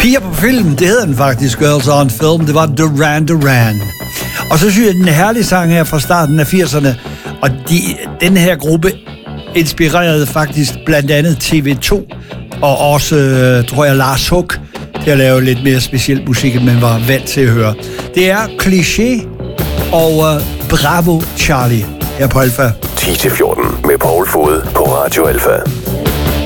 Piger på film, det hedder den faktisk, Girls on Film. Det var Duran Duran. Og så synes jeg, den herlige sang her fra starten af 80'erne, og den her gruppe inspirerede faktisk blandt andet TV2, og også, tror jeg, Lars Huck, til at lave lidt mere speciel musik, end man var vant til at høre. Det er Cliché og Bravo Charlie her på Alpha. 10-14 med Poul Fod på Radio Alpha.